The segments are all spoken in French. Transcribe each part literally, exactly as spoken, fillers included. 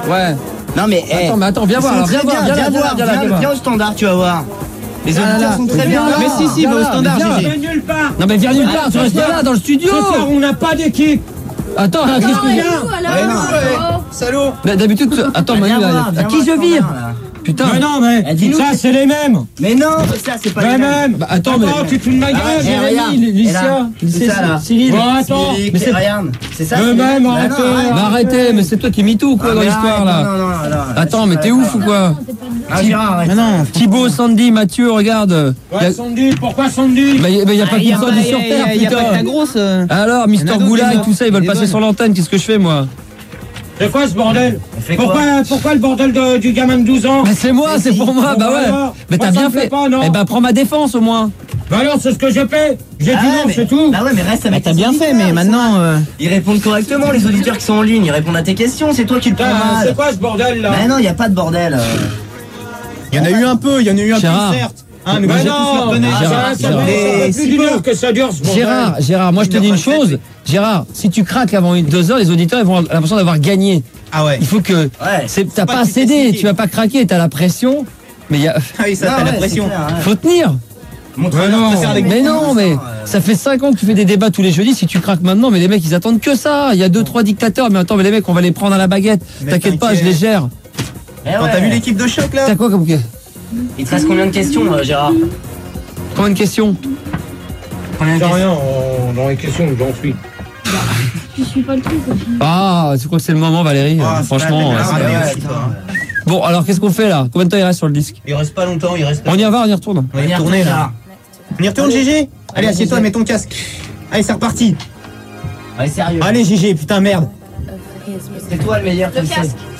Ouais. Non mais, hey, attends, mais attends, viens voir, alors, viens, voir, viens, viens, viens, viens, viens, viens, viens au standard, tu vas voir. Les auditeurs là, sont très bien. là, Mais si, si, va au standard, Viens Gégé. nulle part. Non mais viens nulle part, tu restes là dans le studio. Ce soir, on n'a pas d'équipe. Attends, là, qu'est-ce que viens. Ouais, non, ouais. Salaud. Mais d'habitude, attends, Manu, Viens là, voir, à viens qui voir je ton vire? verre, là. Putain. Mais non, mais Eh, dis-nous, ça, c'est- c'est les mêmes. Mais non, ça c'est pas Les les mêmes. mêmes. Bah, attends, mais- tu te fous de ma gueule. Ah, eh, regarde. Jérémy, Et Lucia, là, c'est ça, là. Cyril. Bon, attends. Cyril, mais c'est- regarde. C'est ça. Le c'est les même, mêmes. arrêtez. Bah non, Mais arrêtez, mais c'est toi qui m'y tout, quoi, Ah, dans mais l'histoire, arrête, là. Non, non, non, non. Attends, mais t'es ouf ou quoi? Ah, Gérard, arrête. Mais non. Thibaut, Sandy, Mathieu, regarde. Ouais, Y a- Sandy, pourquoi Sandy? Bah, y a, bah, y a pas qu'une Sandy sur Terre, Il y a pas que la putain. grosse. Alors, Mister d'autres, Goulag, des tout ça, ils veulent bonnes. passer sur l'antenne, qu'est-ce que je fais, moi? C'est quoi ce bordel? fait quoi Pourquoi, pourquoi le bordel de- du gamin de douze ans? Mais c'est moi, c'est pour moi, Bon, bah bah ouais. alors, Mais moi, t'as ça bien me plaît fait. pas, non. Eh bah, prends ma défense, au moins. Bah alors, c'est ce que j'ai fait. J'ai dit Ah, non, mais- c'est tout. Bah ouais, mais reste avec T'as tes bien fait, auditeurs, mais ils maintenant. sont- euh, Ils répondent correctement, les auditeurs qui sont en ligne. Ils répondent à tes questions. C'est toi qui le prends Putain, mal. c'est quoi ce bordel là? Mais non, il n'y a pas de bordel. euh. Il y en a eu un peu, il y en a eu un Gérard. peu, certes. Hein, mais Bah moi, j'ai non, tous leur donné. ah, Gérard, ça, ça Gérard. fait- ça fait Mais plus si d'une peu. heure que ça dure ce bordel. Gérard, Gérard, moi je te dis une chose. Gérard, si tu craques avant une, deux heures, les auditeurs ils vont avoir l'impression d'avoir gagné. Ah ouais. Il faut que. Ouais. c'est- T'as pas pas que tu cédé, t'excites. tu vas pas craquer, t'as la pression. Mais il y a. Ah oui, ça, Ah t'as la ouais, pression. c'est clair, ouais. Faut tenir. Montre-leur Mais non. ta faire des Mais non, mais euh. ça fait cinq ans que tu fais des débats tous les jeudis. Si tu craques maintenant, mais les mecs ils attendent que ça. Il y a deux, trois dictateurs. Mais attends, mais les mecs, on va les prendre à la baguette. Mais T'inquiète pas, je t'inquiète. les gère. Eh Quand ouais. t'as vu l'équipe de choc là? T'as quoi comme. Il te reste combien de questions, euh, Gérard? Combien de questions? Combien de C'est questions? rien, on- dans les questions, j'en suis. Je suis pas le truc. Ah, tu crois que c'est le moment, Valérie? Ah, c'est Franchement. pas- euh, Ah, Ah, mais ouais, aussi, putain, toi. ouais. Bon, alors qu'est-ce qu'on fait là? Combien de temps il reste sur le disque? Il reste pas longtemps, il reste. On y va, on y retourne. On va y retourner là. On y retourne, Gégé? Allez, assieds-toi, mets ton casque. Allez, c'est reparti. Allez, sérieux. Allez, Gégé, putain, merde. C'est toi le meilleur, tu le sais.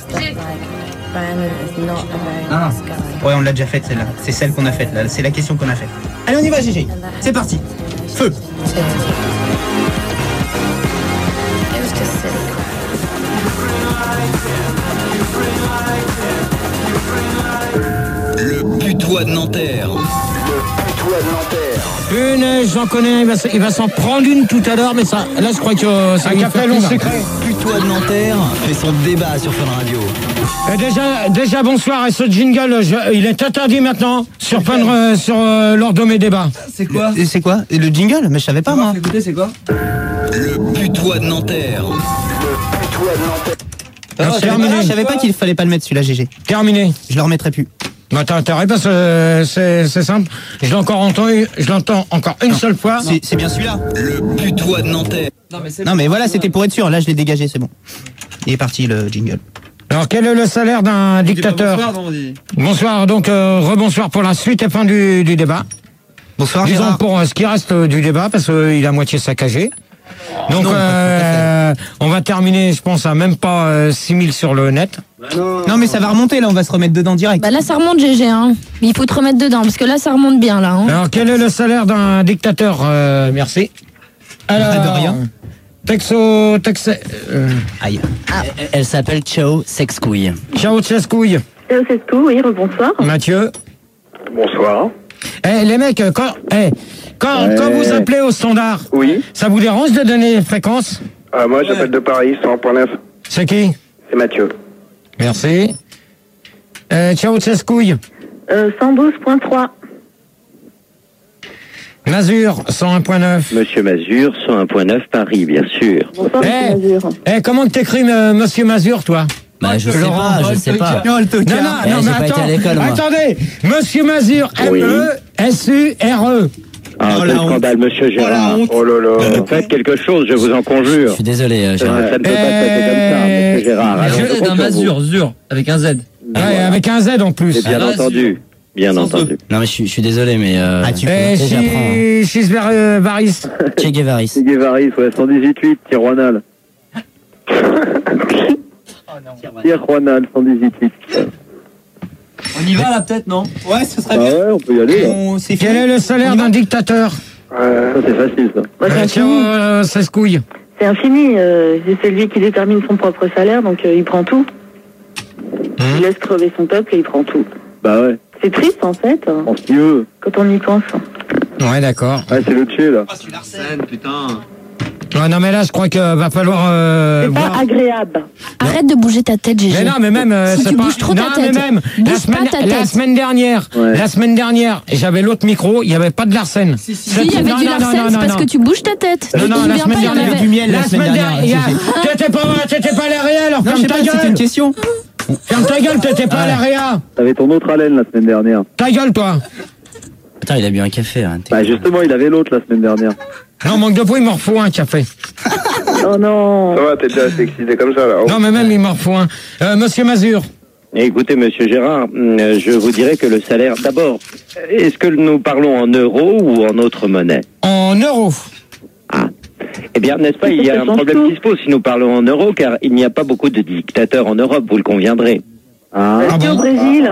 Ah. Ouais, on l'a déjà faite celle-là. C'est celle qu'on a faite là. C'est la question qu'on a faite. Allez, on y va, Gégé. C'est parti. Feu. Le putois de Nanterre. Punaise, j'en connais, il va, s- il va s'en prendre une tout à l'heure, mais ça, là je crois que euh, ça Un va café faire long plaisir. sucré. Putois de Nanterre fait son débat sur Fun Radio. Et déjà, déjà bonsoir, et ce jingle, je- il est interdit maintenant sur, Fun, euh, sur euh, lors de mes débats. C'est quoi? Et c'est quoi? Et le jingle? Mais je savais pas moi. Écoutez, c'est quoi? Le putois de Nanterre. Ah, je, savais terminé. pas, je savais pas qu'il fallait pas le mettre celui-là, Gégé. Terminé. Je le remettrai plus. Bah, t'as intérêt parce que euh, c'est c'est simple. Je l'ai encore entendu, je l'entends encore une seule fois. C'est c'est bien celui-là. Le putois de Nanterre. Non, mais c'est Non mais voilà, c'était pour être sûr. Là, je l'ai dégagé, c'est bon. Il est parti le jingle. Alors, quel est le salaire d'un dictateur? Bonsoir, donc euh, rebonsoir pour la suite et fin du, du débat. Bonsoir, Disons Gérard. pour euh, ce qui reste euh, du débat, parce qu'il est à moitié saccagé. Donc, non, pas tout à euh, on va terminer, je pense, à même pas euh, six mille sur le net. Non mais ça va remonter là, on va se remettre dedans direct. Bah là, ça remonte, G G. Hein. Il faut te remettre dedans, parce que là, ça remonte bien, là. Hein. Alors, quel est le salaire d'un dictateur? euh, Merci. Alors, De rien. Texo, Tex, euh, Aïe. Elle, elle s'appelle Ciao Sexcouille. ciao Tchescouille. Euh, c'est tout, oui, rebonsoir. Mathieu. Bonsoir. Eh, les mecs, quand, eh, quand, Ouais. quand vous appelez au standard, Oui. ça vous dérange de donner les fréquences? Ah, moi, j'appelle de Paris, cent un point neuf. C'est qui? C'est Mathieu. Merci. Euh, ciao Tchescouille. Euh, cent douze point trois. Mazur, cent un point neuf. Monsieur Mazur, cent un point neuf Paris, bien sûr. Bonsoir, Eh, monsieur Mazur. eh, comment t'écris, euh, monsieur Mazur, toi? Bah, je sais pas, je sais pas. Non, le tocard. Non, non, Eh, non, j'ai mais pas été attends, à l'école, moi. attendez, monsieur Mazur, Oui. M E S U R E. Ah, Oh, quel la honte. scandale, monsieur Gérard. honte. Oh là là. Faites quelque chose, je vous en Je conjure. suis désolé, euh, Ça, Gérard. ça ne peut pas se passer comme ça, monsieur Gérard. Alors, je C'est compte un sur vous. Mazur, Zur, avec un Z. Ouais, Voilà. avec un Z en plus. Et bien Ah, entendu. Bien Sans entendu. Non, mais je suis, je suis désolé, mais euh, Ah, tu Eh, sais, j'apprends. hein. Chis- Chis euh, Varis. Che Guevaris. C'est Guévaris, ouais, cent dix-huit, Tijuanal. Tijuanal, cent dix-huit. On y va là peut-être, non? Ouais, ce serait Bah bien. ouais, on peut y aller, là. On- c'est Quel fini. est le salaire d'un dictateur? Ça, c'est facile, ça. Bah, c'est Euh, ciao, infini. euh, Sescouille. C'est infini. Euh, c'est lui qui détermine son propre salaire, donc euh, il prend tout. Il laisse crever son peuple et il prend tout. Bah ouais, C'est triste, en fait, hein, on s'y veut. quand on y pense. Ouais, d'accord. Ouais, c'est le Tché, là. Ouais, non, mais là, je crois qu'il va falloir. Euh, C'est pas voir. agréable. Arrête de bouger ta tête, Gégé. Mais non, mais même. Euh, Si c'est tu pas... bouges trop ta non, tête. mais même. Bouge La semaine, pas ta la tête. semaine dernière, Ouais. la semaine dernière, j'avais l'autre micro, il n'y avait pas de Larsen. Si, il y avait du Larsen, c'est parce que tu bouges ta tête. Non, Tu non, te la souviens semaine pas, il y en dernière, avait- du miel La la semaine semaine dernière. dernière, Gégé. t'étais pas, t'étais pas à la réa, alors Non, je ferme sais ta pas, c'était une gueule. question. Ferme ta gueule, t'étais pas à la réa. T'avais ton autre haleine la semaine dernière. Ta gueule, toi. Attends, il a bu un café. Hein. Bah justement, il avait l'autre la semaine dernière. Non, manque de peau, il m'en refaut un café. Oh non. Ça va, t'es déjà assez excité comme ça, là. Non, mais même, il m'en refaut un. Euh, Monsieur Mazur. Écoutez, monsieur Gérard, euh, je vous dirais que le salaire... D'abord, est-ce que nous parlons en euros ou en autre monnaie? En euros. Ah. Eh bien, n'est-ce pas, Mais il y a ça un change problème tout. qui se pose si nous parlons en euros, car il n'y a pas beaucoup de dictateurs en Europe, vous le conviendrez. Ah, Est-ce Ah qu'au bon Brésil,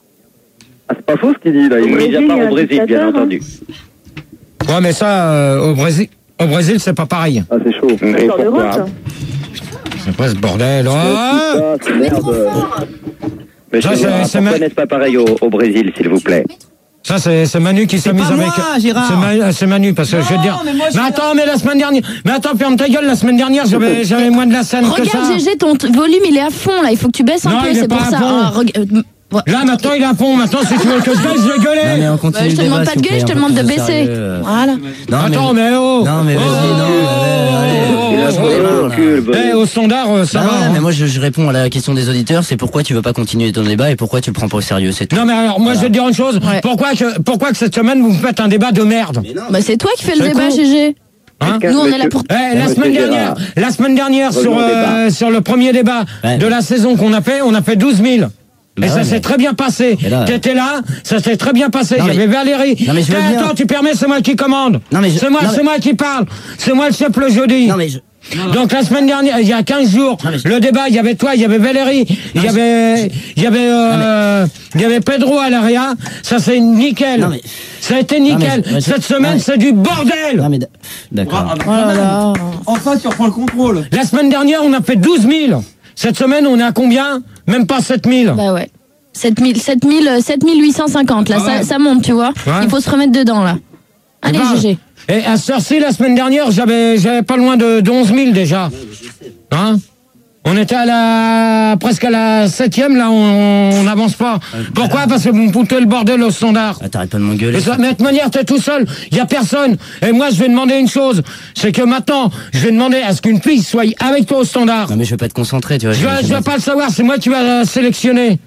ah c'est pas faux ce qu'il dit là. Au Il... Mis Brésil, à il y part a au un Brésil, bien dictateur, hein. entendu. Ouais, mais ça, euh, au Brésil, au Brésil, c'est pas pareil. Ah c'est chaud. Et c'est en Europe, pourquoi ça. C'est pas ce bordel. Ah Ah, c'est merde. Monsieur Ça, c'est- Gérard, c'est pourquoi ma- n'est-ce pas pareil au, au Brésil, s'il vous plaît? Ça, c'est c'est Manu qui s'amuse pas avec. moi, Gérard. C'est Ma- c'est Manu, parce que je veux dire. mais moi, je mais suis attends, mais la semaine dernière. Mais attends, ferme ta gueule, la semaine dernière, j'avais j'avais moins de la scène que ça. Regarde, Gégé, ton t- volume, il est à fond, là. Il faut que tu baisses un Non, peu, il est c'est pas pour à ça. fond. Ah, rega- euh, ouais. Là, maintenant, il est à fond. Maintenant, si tu veux que je baisse, je vais Non, mais gueuler. on Bah, continue je te le demande débat, pas de s'il vous gueuler, je plaît, te un peu demande de plus baisser. sérieux, euh. Voilà. Non, Attends, mais oh. Non, mais vas-y, Oh, non, oh, allez, allez. oh, Il a oh, trouvé oh, le oh. recul, bon. Eh, au standard, euh, ça Ah va. ouais, hein. mais moi je, je réponds à la question des auditeurs, c'est pourquoi tu veux pas continuer ton débat et pourquoi tu le prends pas au sérieux, c'est tout. Non, mais alors, moi, je vais te dire une chose. Ouais. Pourquoi que, pourquoi que cette semaine, vous me faites un débat de merde? Bah, c'est toi qui fais le C'est débat, con. Gégé. Hein? Nous, on est là pour. Eh, la Monsieur semaine Gérard. dernière, la semaine dernière sur, Revenons au euh, sur le premier débat Ouais. de la saison qu'on a fait, on a fait douze mille. Bah et ça ouais, s'est mais- très bien passé. Et là- T'étais là, ça s'est très bien passé. Non, Il y mais- avait Valérie. Non, mais je veux Eh, bien. Attends, tu permets, c'est moi qui commande. Non, mais je- C'est moi, non, c'est mais- moi qui parle. C'est moi le chef le jeudi. Non mais je... Donc la semaine dernière, il y a quinze jours, Non, mais je- le débat, il y avait toi, il y avait Valérie, il y mais avait, il y avait, euh, il y avait Pedro à l'Aria. Ça c'est nickel. Non, mais- Ça a été Non, nickel. mais je- Cette non, semaine, mais- c'est du bordel. Non mais d- d'accord. Oh là là. Enfin, tu reprends le contrôle. La semaine dernière, on a fait douze mille. Cette semaine, on est à combien? Même pas sept mille. Bah ouais. sept mille, sept mille, sept mille huit cent cinquante, là, Ah ouais. ça, ça monte, tu vois. Ouais. Il faut se remettre dedans, là. Allez, Bah, Gégé. Et à cette heure-ci, la semaine dernière, j'avais, j'avais pas loin de, de onze mille déjà. Hein? On était à la, presque à la septième, là, on on n'avance pas. Pourquoi? Parce que vous me foutez le bordel au standard. Ah, t'arrêtes pas de m'engueuler. Et ça, mais de toute manière, t'es tout seul, il y a personne. Et moi, je vais demander une chose, c'est que maintenant, je vais demander à ce qu'une fille soit avec toi au standard. Non mais je vais pas te concentrer, tu vois. Je vais, je vais pas le savoir, c'est moi qui vais euh, sélectionner.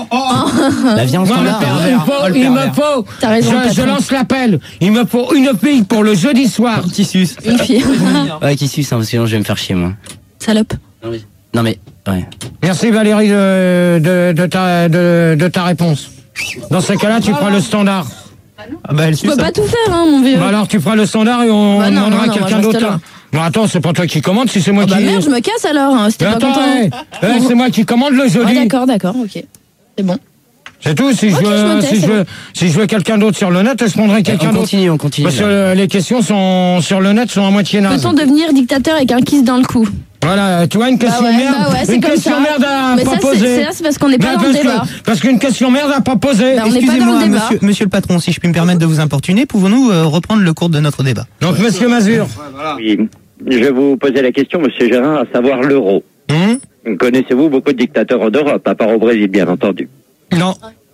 La viande au Moi, standard. il me faut, il me faut, T'as raison, je, je patron. lance l'appel. Il me faut une fille pour le jeudi soir. Qui suce. Une fille. Ouais, qui suce, hein, parce que sinon je vais me faire chier moi. Salope. Non mais, ouais. Merci Valérie de, de, de, ta, de, de ta réponse. Dans ce cas-là, tu feras le standard. Ah bah, elle Tu suit peux ça. pas tout faire, hein, mon vieux. Bah alors tu feras le standard et on Bah non, demandera non, non, quelqu'un moi, je d'autre. reste là. Bon attends, c'est pas toi qui commande, si c'est moi Ah bah qui... merde, je me casse alors, hein, si t'es Mais pas attends, content. hey, hey, c'est moi qui commande le Ah, jeudi. d'accord, d'accord, ok. C'est bon. C'est tout, si Ok, je je veux, me tais, si c'est je veux, si je veux quelqu'un d'autre sur le net, je prendrai quelqu'un On d'autre. continue, on continue. Parce que là. euh, les questions sont sur le net sont à moitié nazes. Peut-on devenir dictateur avec un kiss dans le cou? Voilà, tu vois une question Bah ouais, merde, bah ouais, c'est une comme question ça. merde à Mais pas ça, c'est- poser. c'est là, c'est parce qu'on n'est pas Ben, dans le parce que- débat. Parce qu'une question merde à pas poser. Bah, on n'est pas dans Excusez-moi, le débat. monsieur, monsieur le patron, si je puis me permettre de vous importuner, pouvons-nous euh, reprendre le cours de notre débat? Donc Monsieur Mazur. Oui, je vais vous poser la question, monsieur Gérard, à savoir l'euro. Hum Connaissez-vous beaucoup de dictateurs en Europe, à part au Brésil, bien entendu? Non.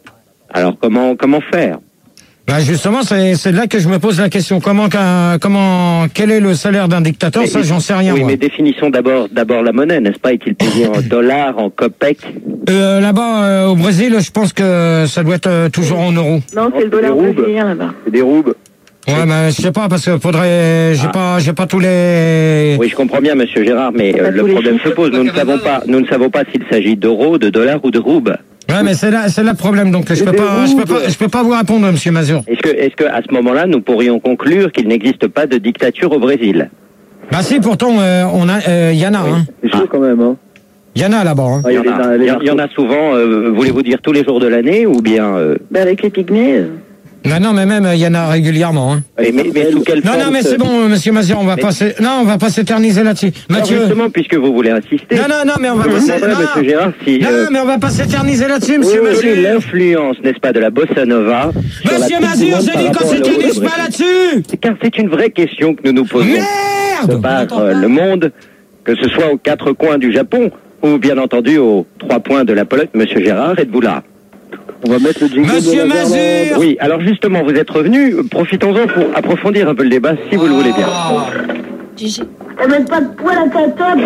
Alors comment comment faire? Bah justement, c'est c'est là que je me pose la question. Comment qu'un- comment quel est le salaire d'un dictateur? Mais- Ça, j'en sais rien. Oui, moi. mais définissons d'abord d'abord la monnaie, n'est-ce pas? Est-il payé en dollars, en copec? Euh, Là-bas, euh, au Brésil, je pense que ça doit être euh, toujours en euros. Non, c'est le c'est dollar des roubles. brésilien là-bas. C'est des roubes. Ouais, mais je sais pas parce que faudrait, j'ai pas, j'ai pas tous les. Oui, je comprends bien, monsieur Gérard, mais On a euh, le tous les problème chiffres. se pose. Nous ne savons pas, nous ne savons pas s'il s'agit d'euros, de dollars ou de roubles. Ouais, mais c'est là, c'est là le problème. Donc je peux des pas, je peux roubles. pas, je peux pas vous répondre, Monsieur Mazur. Est-ce que, est-ce que, à ce moment-là, nous pourrions conclure qu'il n'existe pas de dictature au Brésil? Bah si, pourtant, euh, on a, il y en a, hein. C'est chaud quand même, hein. Il y en a là-bas. Hein. Ah, Il y en les- a, les il y en- il y en a souvent. euh, voulez-vous dire tous les jours de l'année ou bien euh, Bah, avec les pygmées. euh, Non, non, mais même il y en a régulièrement. Hein. mais, mais, mais sous quelle Non, forme? non, mais c'est bon, Monsieur Mazur, on va Mais- pas, s'é- non, on va pas s'éterniser là-dessus. Alors, Mathieu. justement, puisque vous voulez insister, Non, non, non, mais on va je pas. vous s'é- demanderai, Non, monsieur Gérard, si non, euh, mais on va pas s'éterniser là-dessus, Monsieur quelle est Mazur. l'influence, n'est-ce pas, de la bossa nova sur la Monsieur Coupe du Mazur, Monde j'ai par dit qu'on rapport à l'euro s'éternise de pas Brésil? là-dessus. Car c'est une vraie question que nous nous posons. Merde! merde. de par euh, le monde, que ce soit aux quatre coins du Japon ou bien entendu aux trois points de la Pologne. Monsieur Gérard, êtes-vous là? On va mettre le jingle Monsieur de la Mazur. Verlande. Oui, alors justement, vous êtes revenu, profitons-en pour approfondir un peu le débat, si vous le voulez bien. Gigi. On met pas de poil à ta table.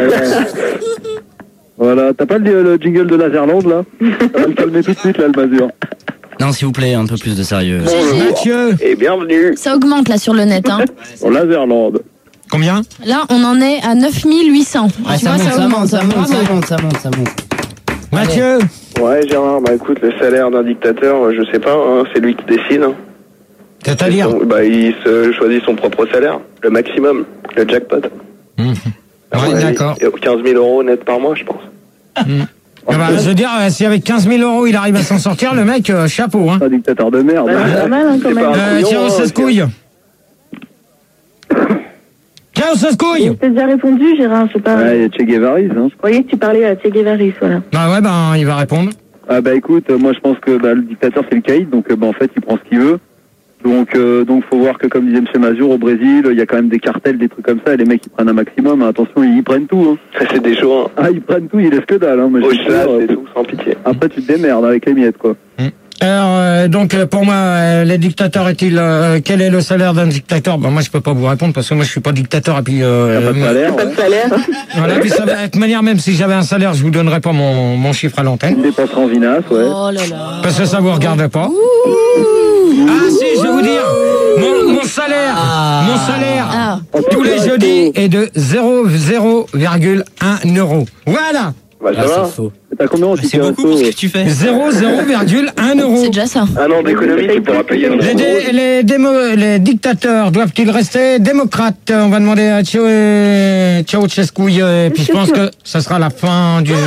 Voilà, t'as pas le, le jingle de la Verlande, là? Ça va me calmer tout de suite, là, le Mazur. Non, s'il vous plaît, un peu plus de sérieux. Mathieu. Et bienvenue. Ça augmente là sur le net. Hein. Dans la Verlande. Combien? Là, on en est à neuf mille huit cents. Ah, tu ça, vois, monte, ça ça augmente. monte, ça monte, Bravo. ça monte, ça monte, ça monte. Mathieu. Ouais, Gérard, bah écoute, le salaire d'un dictateur, je sais pas, hein, c'est lui qui décide. Hein. C'est-à-dire? Donc, bah, il se choisit son propre salaire, le maximum, le jackpot. Mmh. À mon Ouais, avis, d'accord. quinze mille euros net par mois, je pense. Mmh. Ah bah, je veux dire, euh, si avec quinze mille euros il arrive à s'en sortir, le mec, euh, chapeau. Hein. Un dictateur de merde. Bah, c'est pas mal, hein, quand C'est même. pas un Euh, couillon, tiens, hein, on se ok. couille. Tiens, on se Je couille. t'ai déjà répondu, Gérard, je sais pas. Ouais, il y a Che Guevaris, hein. Je croyais que tu parlais à Che Guevaris, voilà. Bah ouais, ben, il va répondre. Ah bah écoute, euh, moi je pense que bah, le dictateur c'est le caïd, donc euh, bah, en fait il prend ce qu'il veut. Donc euh, donc faut voir que comme disait M. Mazur, au Brésil, il y a quand même des cartels, des trucs comme ça, et les mecs ils prennent un maximum, hein, attention, ils, ils prennent tout. Hein. C'est des jours, hein. Ah ils prennent tout, ils laissent que dalle. Hein, moi, je Au suis sûr, chasse euh, et tout, sans pitié. Après tu te démerdes avec les miettes quoi. Alors, euh, donc, euh, pour moi, euh, les dictateurs est-il... euh, quel est le salaire d'un dictateur? Ben, moi, je peux pas vous répondre parce que moi, je suis pas dictateur et puis... Euh, T'as pas de salaire, Pas de salaire. Voilà, puis ça va, de toute manière, même si j'avais un salaire, je vous donnerais pas mon, mon chiffre à l'antenne. tu dépenseras en vinasse, ouais. Oh là là. Parce que ça vous regarde pas. Ah si, je vais vous dire, mon, mon salaire, mon salaire, Ah. tous les jeudis est de zéro virgule un euro. Voilà, Bah, ça Ah, va. c'est faux. T'as combien en C'est ticket beaucoup pour resto ce que tu fais. zéro virgule un euro. C'est déjà ça. Un an d'économie, tu pourras payer un Les, euro. dé- les, démo- les dictateurs doivent-ils rester démocrates? On va demander à Tchao et Ceausescu, et puis je pense que ça sera la fin du...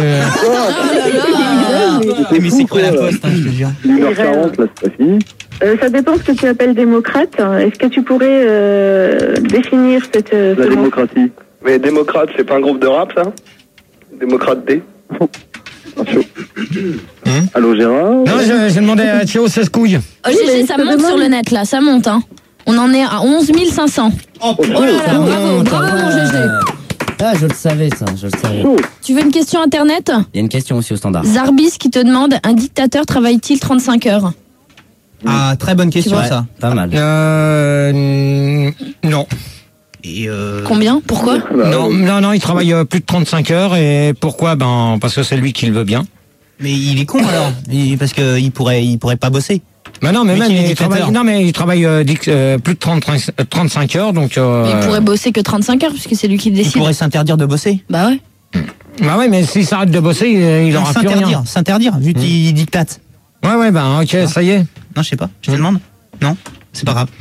Eh, mais c'est quoi la poste, hein, je te jure. une heure quarante, là c'est pas fini. Euh, ça dépend ce que tu appelles démocrate. Est-ce que tu pourrais euh, définir cette... euh, La ce mot démocratie. Mais démocrate, c'est pas un groupe de rap, ça? Démocrate D. Ah, chaud. Allô Gérard. Non, j'ai j'ai demandé à Ceausescu. Oh, Gigi, mais ça je te monte demande- sur le net là, ça monte. Hein. On en est à onze mille cinq cents. Oh, Oh là là, bravo, bravo mon Gégé. Ah, je le savais, ça, je le savais. Tu veux une question internet? Il y a une question aussi au standard. Zarbis qui te demande, un dictateur travaille-t-il trente-cinq heures? Ah, très bonne question, vois. ça. Pas mal. Euh... n- Non. Et euh... Combien? Pourquoi? Non, non, non, il travaille euh, plus de trente-cinq heures, et pourquoi? Ben, parce que c'est lui qui le veut bien. Mais il est con alors, Il- parce que il pourrait, il pourrait pas bosser. Ben non, mais Mais même, qui est il dictateur. travaille, non, mais il travaille euh, dic- euh, plus de trente, trente-cinq heures, donc... Euh, Mais il pourrait bosser que trente-cinq heures puisque c'est lui qui Il décide. pourrait s'interdire de bosser. Bah ouais. Bah ouais, mais s'il s'arrête de bosser, il, il Non, aura plus rien. s'interdire, s'interdire, vu qu'il dictate. Ouais, ouais, ben ok, ça y est. Non, je sais pas, je te demande. Non, c'est pas grave.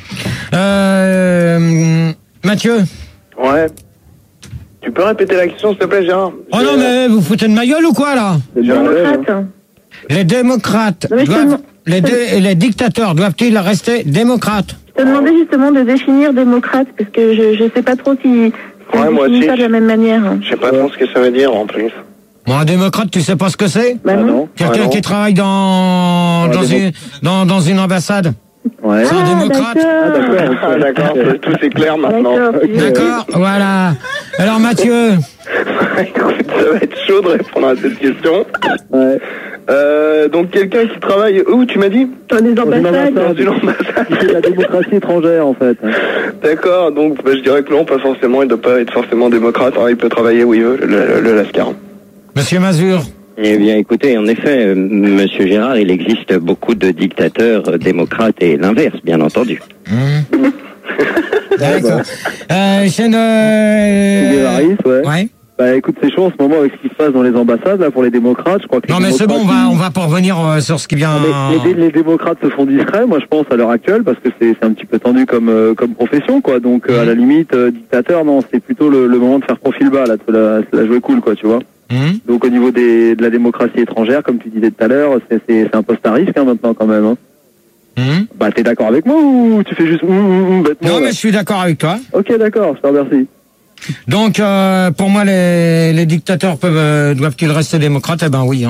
Euh... Mathieu. Ouais. Tu peux répéter la question, s'il te plaît, Gérard? Oh non, mais vous foutez de ma gueule ou quoi, là? C'est déjà un rêve, hein. Démocrate. Les démocrates Non, mais je te doivent... demande- Les, dé- les dictateurs doivent-ils rester démocrates? Je te demandais justement de définir démocrate, parce que je je sais pas trop si, si Ouais, on moi définit aussi, ça de je- la même manière. Je sais pas trop ce que ça veut dire, en plus. Bon, un démocrate, tu sais pas ce que c'est? Bah Ah non. non. Quelqu'un Ah non. qui travaille dans, Ouais, dans, démo- une, dans, dans une ambassade. Ouais. C'est un Ah, démocrate. Ah d'accord. d'accord. Ah, d'accord, c'est- tout c'est clair maintenant. D'accord. D'accord, voilà. Alors Mathieu, Écoute, ça va être chaud de répondre à cette question. Ouais. Euh, donc quelqu'un qui travaille où, tu m'as dit? Dans les Dans une ambassades. Dans ambassade. une ambassade. C'est la démocratie étrangère en fait. D'accord, donc bah, je dirais que non, pas forcément, il doit pas être forcément démocrate, hein, il peut travailler où il veut, le, le, le Lascar. Monsieur Mazur. Eh bien, écoutez, en effet, euh, Monsieur Gérard, il existe beaucoup de dictateurs euh, démocrates et l'inverse, bien entendu. Mmh. D'accord. Euh, chaîne... Che Guevaris, ouais. Ouais. Bah écoute, c'est chaud en ce moment avec ce qui se passe dans les ambassades là pour les démocrates. Je crois que Non les mais c'est bon, on démocrates, va, on va pas revenir euh, sur ce qui vient... Mais les, les démocrates se font discrets, moi je pense à l'heure actuelle, parce que c'est c'est un petit peu tendu comme euh, comme profession, quoi. Donc euh, à la limite, euh, dictateur, non, c'est plutôt le, le moment de faire profil bas, là, de la, de la jouer cool, quoi, tu vois. Mmh. Donc au niveau des, de la démocratie étrangère, comme tu disais tout à l'heure, c'est c'est c'est un poste à risque hein, maintenant quand même. Hein. Mmh. Bah t'es d'accord avec moi ou tu fais juste hum, hum, hum, bêtement, Non là mais je suis d'accord avec toi. Ok d'accord, je te remercie. Donc euh, pour moi les, les dictateurs peuvent euh, doivent-ils rester démocrates? Eh ben oui. Hein.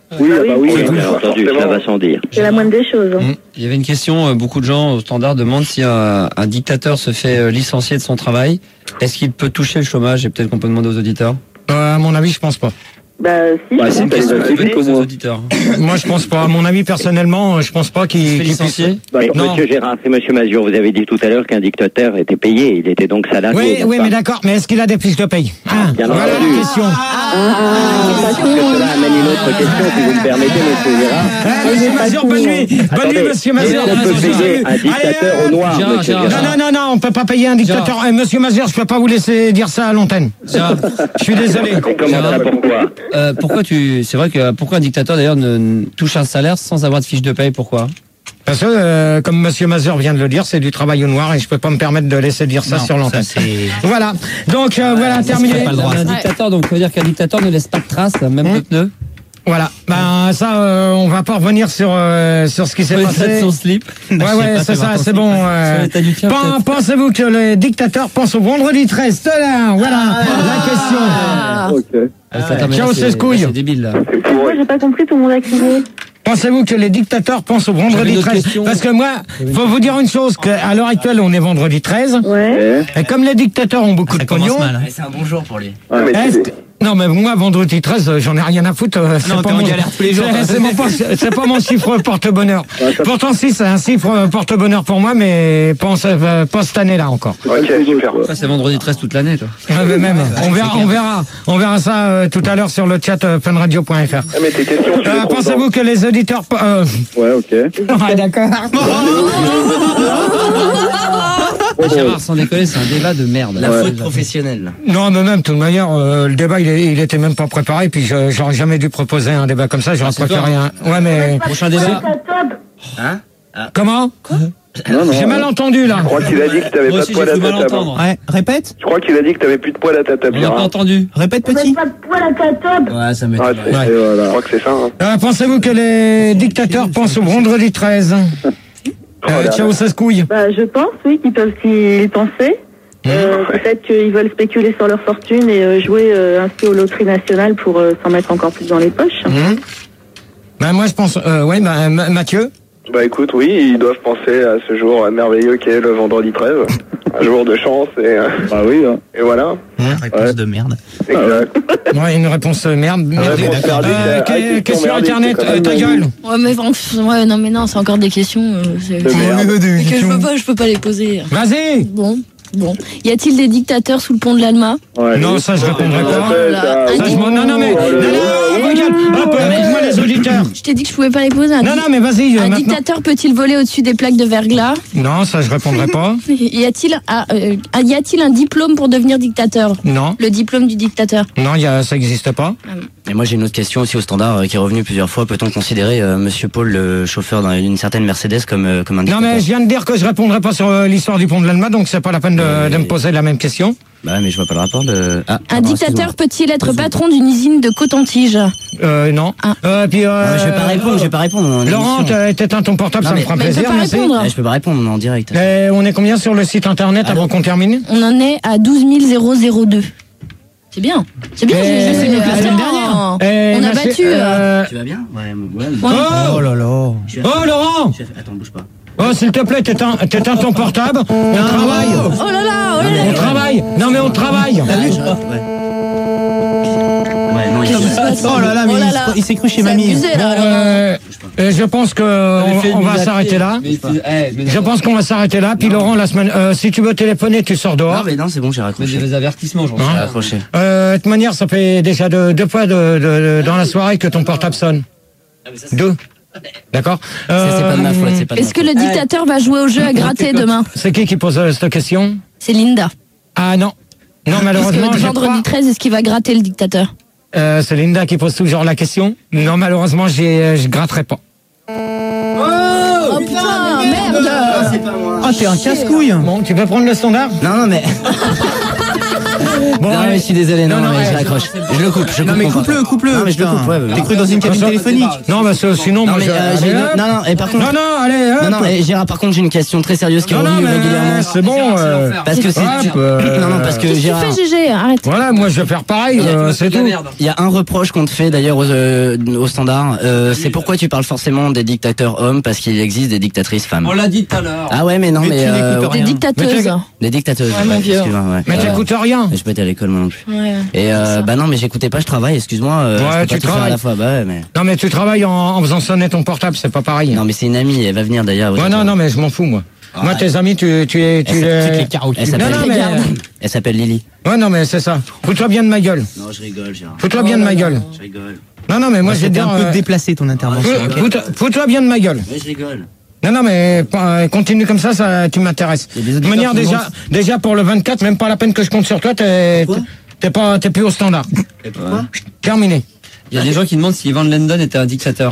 Oui, ah bah oui, Oui, bien entendu, ça va sans dire. C'est la moindre des choses. hein. Il y avait une question, euh, beaucoup de gens au standard demandent si un, un dictateur se fait euh, licencier de son travail, est-ce qu'il peut toucher le chômage? Et peut-être qu'on peut demander aux auditeurs. Euh, à mon avis, je pense pas. Bah si. Bah, c'est une t'as question les que je vais actifs, poser aux moi. auditeurs. Moi, je pense pas. À mon avis, personnellement, je pense pas Il qu'il se fait qu'il puisse. licencier? Mais, Non. Monsieur Gérard, c'est Monsieur Mazur, vous avez dit tout à l'heure qu'un dictateur était payé, il était donc salarié. Oui, n'est-ce oui, pas mais d'accord. Mais est-ce qu'il a des fiches de paye? Ah, Bien voilà entendu. la question. Parce que cela amène une autre question, si vous me permettez, Monsieur Gérard. Ah, monsieur Mazur, bonne nuit. Bonne Attendez, nuit, monsieur Mazur. est-ce qu'on peut payer un dictateur au noir, Gérard, Monsieur Gérard, Gérard? Non, non, non, non, on peut pas payer un dictateur. Eh, monsieur Mazur, je peux pas vous laisser dire ça à l'antenne. Gérard, Je suis désolé. Comment ça, pourquoi? euh, pourquoi tu, c'est vrai que pourquoi un dictateur d'ailleurs ne, ne touche un salaire sans avoir de fiche de paye? Pourquoi? Parce que, euh, comme monsieur Mazur vient de le dire, c'est du travail au noir et je peux pas me permettre de laisser dire ça Non, sur l'antenne. ça, c'est- Voilà. Donc, euh, voilà, terminé. pas le droit. Un dictateur, donc ça veut dire qu'un dictateur ne laisse pas de traces, même de pneus. Voilà. Ben, ça, euh, on va pas revenir sur, euh, sur ce qui s'est Sur l'état de passé. son slip. Ouais, ouais, c'est ça, c'est bon. euh, Sur l'état du tien, pen- peut-être. Pensez-vous que les dictateurs pensent au vendredi treize? Voilà, voilà la question. Ah. Ok. Ah, attends, mais Ciao, là, c'est ce couille. là, c'est débile, là. C'est pour Moi, j'ai pas compris, tout le monde a crié. Pensez-vous que les dictateurs pensent au J'avais vendredi une autre treize? question. Parce que moi, faut vous dire une chose, qu'à l'heure actuelle, on est vendredi treize. Ouais. Et comme les dictateurs ont beaucoup de Ça commence pognon. mal. hein. C'est un bon jour pour lui. Ah, mais est-ce tu- que- Non, mais moi, vendredi treize, euh, j'en ai rien à foutre. euh, C'est Non, pas t'es en mon... galère tous les jours. C'est c'est mon pas- c'est pas mon chiffre porte-bonheur. Pourtant, si, c'est un chiffre euh, porte-bonheur pour moi, mais pas, en ce- euh, pas cette année-là encore. Ok, super. Ça, c'est vendredi treize toute l'année, toi. Ouais, mais même, on verra, on verra, on verra ça euh, tout à l'heure sur le chat euh, funradio point f r. Ah, mais tes questions, tu les Euh, trouves Pensez-vous que les auditeurs... Euh... Ouais, ok. Ouais, d'accord. Mais Gérard, sans déconner, c'est un débat de merde. La Ouais. faute professionnelle. là. Non, mais même, de toute manière, euh, le débat, il, est- il était même pas préparé, puis je- j'aurais jamais dû proposer un débat comme ça, j'aurais Ah, c'est préféré toi. un... Ouais, mais... Prochain débat. Hein? Comment Non, non. J'ai mal entendu, là. Je crois qu'il a dit que t'avais Moi pas aussi, de poil j'ai à cru ta mal table. entendre. Ouais, répète. Je crois qu'il a dit que t'avais plus de poil à ta table, On n'a pas Gérard. entendu. Répète petit. Pas de poil à ta table. Ouais, ça me Ah, c'est- Ouais. Et Je voilà. crois que c'est ça. Hein. Euh, Pensez-vous que les dictateurs pensent au vendredi treize? Oh Euh, là ciao, là. ça se couille. Bah, je pense, oui, qu'ils peuvent s'y penser. Euh, Peut-être qu'ils veulent spéculer sur leur fortune et euh, jouer euh, ainsi aux loteries nationales pour euh, s'en mettre encore plus dans les poches. Hum. Ben, moi, je pense... Euh, ouais, ben, Ma- Mathieu. Bah écoute, oui, ils doivent penser à ce jour merveilleux qu'est le vendredi treize. Un jour de chance et, euh, Ah oui, hein. et voilà. Réponse Ouais. de merde. Exact. Ouais, une réponse euh, merde. merde. réponse Euh, merdique, que- euh, que question sur merdique, Internet, c'est quand euh, même ta gueule. Ouais, mais bon, pff, ouais, non, mais non, c'est encore des questions. euh, c'est- De merde. Mais que je peux pas, je peux pas les poser. Vas-y. Bon, bon. Y a-t-il des dictateurs sous le pont de l'Alma? Ouais. Non, ça, je répondrai En pas. fait, là. ça- Un Ça, je m'en- non, non, mais... Non, Oh, le- non, regarde. Hop, écoute-moi les auditeurs. Je t'ai dit que je pouvais pas les poser. Un, Non, di- non, mais vas-y, euh, un maintenant. dictateur peut-il voler au-dessus des plaques de verglas? Non, ça, je répondrai pas. Y a-t-il un, euh, y a-t-il un diplôme pour devenir dictateur? Non, Le diplôme du dictateur. non, y a, ça n'existe pas. Et moi j'ai une autre question aussi au standard euh, qui est revenue plusieurs fois. Peut-on considérer euh, Monsieur Paul, le chauffeur d'une certaine Mercedes, comme, euh, comme un Non, dictateur? mais je viens de dire que je répondrai pas sur euh, l'histoire du pont de l'Alma, donc c'est pas la peine de, de me poser la même question. Bah mais je vois pas le rapport de... Ah, Un pardon, dictateur excuse-moi. peut-il être patron d'une usine de coton-tige? Euh, non. Ah. Euh, puis, euh, Ah, mais je vais pas répondre, je vais pas répondre. on est en Laurent, émission. t'as- t'éteins ton portable, Non, ça me mais- fera Mais il peut plaisir, pas merci. répondre. Eh, je peux pas répondre, on est en direct. Et on est combien sur le site internet avant qu'on termine? On en est à douze mille deux. C'est bien. C'est bien, Eh, j'ai j'ai- la attends, semaine dernière. Eh, On a merci, battu. euh, euh, Tu vas bien? Ouais, ouais. Ouais. Oh, là là. Je suis- oh, Laurent! je suis- Attends, bouge pas. Oh, s'il te plaît, t'éteins t'éteins ton portable. On travaille. Oh là là, oh là là. On travaille. Non, mais on travaille. Ouais, non, il Oh là là, mais Oh là il là. se- il s'est cru chez C'est mamie. abusé, Bon, là. alors. euh, euh, je pense que on, on va s'arrêter là. Mais c'est- eh, mais Je pense qu'on va s'arrêter là. Puis Laurent, la semaine, euh, si tu veux téléphoner, tu sors Non, dehors. mais non, c'est bon, j'ai mais raccroché. des avertissements, j'en Hein J'ai raccroché. Euh, de toute manière, ça fait déjà deux, deux fois de, de- de- dans la soirée que ton portable sonne. Deux. D'accord. Ça, c'est pas de ma faute, c'est pas de ma Est-ce que faute. le dictateur va jouer au jeu à gratter demain? C'est qui qui pose euh, cette question? C'est Linda. Ah non. Non, Est-ce malheureusement, que je vendredi crois. treize, est-ce qu'il va gratter le dictateur? Euh, c'est Linda qui pose toujours la question. Non, malheureusement, j'ai, euh, je gratterai pas. Oh putain, merde! Oh, t'es un casse-couille. Bon, tu peux prendre le standard? Non, non, mais... Bon, non, allez. mais je suis désolé, non, Non, non, mais je ouais. raccroche. Je le coupe, je coupe. Non, mais mon coupe-le, portable. coupe-le. Non, mais je le putain. coupe, ouais. ouais. T'es cru dans une cabine Ça- téléphonique. Non, mais c'est- sinon, Non, moi, mais je- euh, j'ai allez, une- hop. non, non, et par contre. Non, non, allez, hop. Non, non, et Gérard, par contre, j'ai une question très sérieuse qui est Non, non, revenue mais régulièrement. c'est bon. euh, Parce que c'est. hop, euh, Non, non, parce que Qu'est-ce que tu Gérard. fais, Gégé? Arrête. Voilà, moi, je vais faire pareil, euh, c'est tout. Il y a un reproche qu'on te fait d'ailleurs aux, euh, au standard, euh, c'est pourquoi tu parles forcément des dictateurs hommes, parce qu'il existe des dictatrices femmes. On l'a dit tout à l'heure. Ah ouais, mais non, Mais mais. tu euh, n'écoutes Des rien. dictateuses. Des dictateuses. Ouais, mon vieux. excuse-moi, ouais. Mais Euh, t'écoutes rien. Je peux être à l'école moi non plus. Ouais. Et euh, bah non, mais j'écoutais pas, je travaille, excuse-moi. Euh, Ouais, je peux tu pas tout faire à travailles. la fois, bah ouais, mais. Non, mais tu travailles en, en faisant sonner ton portable, c'est pas pareil. Non, mais c'est une amie, elle va venir d'ailleurs. Ouais, non, non, mais je m'en fous, moi. Moi, tes amis, tu, tu, es- tu Elle les... s'appelle- les carreaux au Elle cul. Non, s'appelle non, mais... Elle s'appelle Lily. Ouais, non, mais c'est ça. Fous-toi bien de ma gueule. Non, je rigole, Gérard. Fous-toi bien de ma gueule. Je rigole. Non, non, mais moi, je vais te C'était dire... un peu euh, déplacé ton intervention. fous- ok fous-toi- Fous-toi bien de ma gueule. Ouais, je rigole. Non, non, mais euh, continue comme ça, ça tu m'intéresses. Il y a des De toute auditeurs manière, qui déjà, montent. déjà pour le vingt-quatre, même pas la peine que je compte sur toi, t'es Pourquoi t'es pas, t'es plus au standard. Et pourquoi Terminé. Il y a des gens qui demandent si Van Lenden était un dictateur.